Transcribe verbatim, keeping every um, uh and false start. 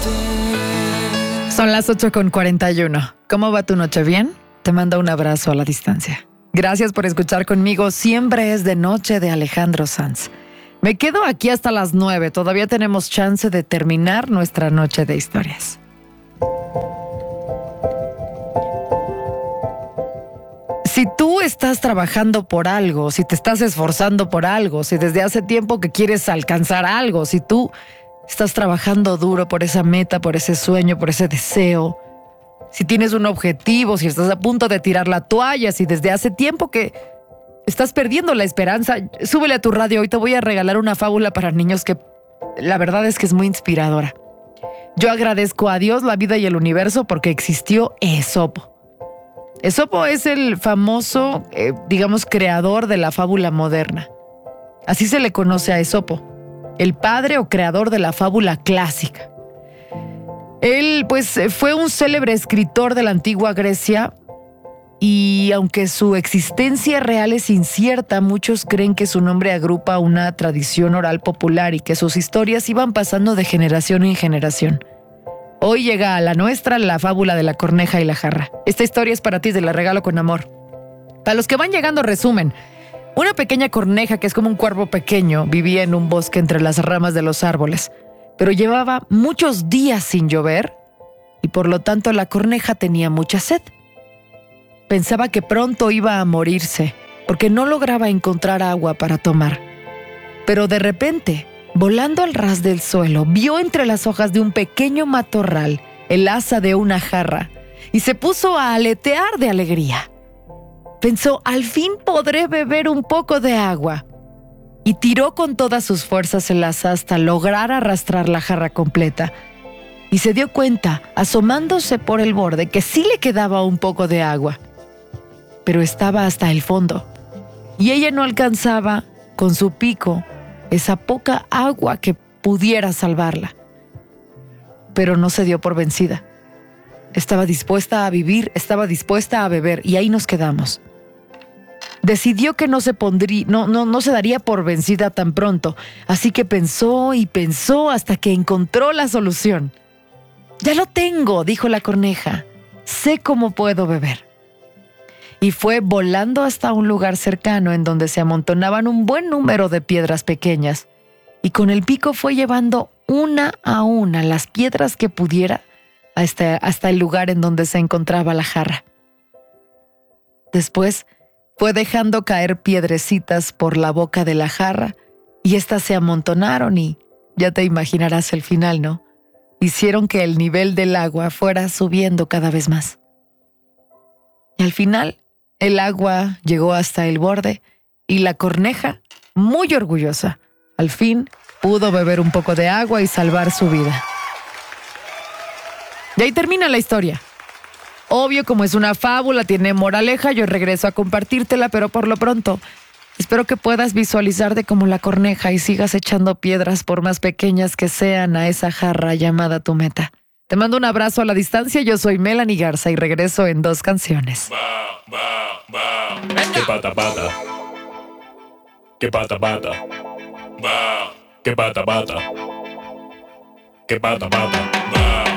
Son las ocho con cuarenta y uno. ¿Cómo va tu noche? ¿Bien? Te mando un abrazo a la distancia. Gracias por escuchar conmigo Siempre es de noche de Alejandro Sanz. Me quedo aquí hasta las nueve. Todavía tenemos chance de terminar nuestra noche de historias. Si tú estás trabajando por algo, si te estás esforzando por algo, si desde hace tiempo que quieres alcanzar algo, si tú estás trabajando duro por esa meta, por ese sueño, por ese deseo, si tienes un objetivo, si estás a punto de tirar la toalla, si desde hace tiempo que estás perdiendo la esperanza, súbele a tu radio. Hoy te voy a regalar una fábula para niños que la verdad es que es muy inspiradora. Yo agradezco a Dios, la vida y el universo porque existió Esopo. Esopo es el famoso, eh, digamos, creador de la fábula moderna. Así se le conoce a Esopo, el padre o creador de la fábula clásica. Él, pues, fue un célebre escritor de la antigua Grecia y aunque su existencia real es incierta, muchos creen que su nombre agrupa una tradición oral popular y que sus historias iban pasando de generación en generación. Hoy llega a la nuestra la fábula de la corneja y la jarra. Esta historia es para ti, te la regalo con amor. Para los que van llegando, resumen. Una pequeña corneja, que es como un cuervo pequeño, vivía en un bosque entre las ramas de los árboles, pero llevaba muchos días sin llover y por lo tanto la corneja tenía mucha sed. Pensaba que pronto iba a morirse porque no lograba encontrar agua para tomar. Pero de repente, volando al ras del suelo, vio entre las hojas de un pequeño matorral el asa de una jarra y se puso a aletear de alegría. Pensó, al fin podré beber un poco de agua. Y tiró con todas sus fuerzas el asa hasta lograr arrastrar la jarra completa. Y se dio cuenta, asomándose por el borde, que sí le quedaba un poco de agua. Pero estaba hasta el fondo. Y ella no alcanzaba, con su pico, esa poca agua que pudiera salvarla. Pero no se dio por vencida. Estaba dispuesta a vivir, estaba dispuesta a beber, y ahí nos quedamos. Decidió que no se pondría, no, no, no se daría por vencida tan pronto, así que pensó y pensó hasta que encontró la solución. «Ya lo tengo», dijo la corneja. «Sé cómo puedo beber». Y fue volando hasta un lugar cercano en donde se amontonaban un buen número de piedras pequeñas, y con el pico fue llevando una a una las piedras que pudiera hasta, hasta el lugar en donde se encontraba la jarra. Después fue dejando caer piedrecitas por la boca de la jarra y éstas se amontonaron y ya te imaginarás el final, ¿no? Hicieron que el nivel del agua fuera subiendo cada vez más. Y al final, el agua llegó hasta el borde y la corneja, muy orgullosa, al fin pudo beber un poco de agua y salvar su vida. Y ahí termina la historia. Obvio, como es una fábula, tiene moraleja, yo regreso a compartírtela, pero por lo pronto, espero que puedas visualizarte como la corneja y sigas echando piedras, por más pequeñas que sean, a esa jarra llamada tu meta. Te mando un abrazo a la distancia, yo soy Melanie Garza y regreso en dos canciones. Va, va, va. Que pata pata. Que pata pata. Va. Que pata pata. Que pata pata. Va.